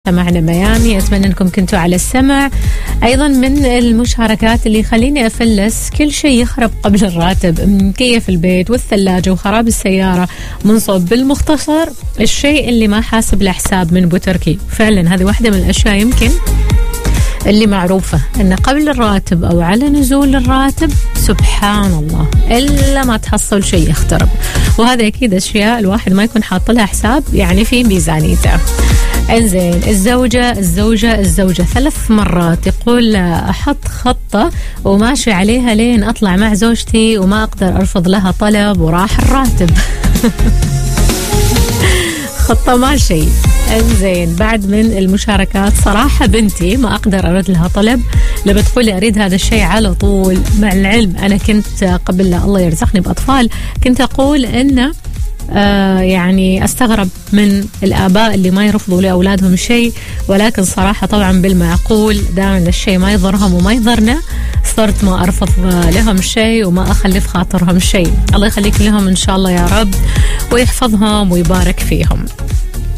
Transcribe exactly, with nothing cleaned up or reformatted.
سمعنا ميامي، أتمنى أنكم كنتوا على السمع. أيضا من المشاركات اللي يخليني أفلس كل شيء يخرب قبل الراتب، مكيف البيت والثلاجة وخراب السيارة منصب. بالمختصر الشيء اللي ما حاسب له حساب من بوتركي. فعلا هذه واحدة من الأشياء يمكن اللي معروفة أن قبل الراتب أو على نزول الراتب سبحان الله إلا ما تحصل شيء يخترب. وهذا أكيد أشياء الواحد ما يكون حاط لها حساب يعني في ميزانيته. انزين الزوجة الزوجة الزوجة ثلاث مرات يقول أحط خطة وماشي عليها لين أطلع مع زوجتي وما أقدر أرفض لها طلب وراح الراتب. خطة ما شيء. انزين بعد من المشاركات صراحة بنتي ما أقدر أرد لها طلب لما تقولي أريد هذا الشيء على طول. مع العلم أنا كنت قبل الله يرزقني بأطفال كنت أقول إنه آه يعني أستغرب من الآباء اللي ما يرفضوا لأولادهم شيء، ولكن صراحة طبعا بالمعقول دائما الشيء ما يضرهم وما يضرنا صرت ما أرفض لهم شيء وما أخلي في خاطرهم شيء. الله يخليك لهم إن شاء الله يا رب ويحفظهم ويبارك فيهم.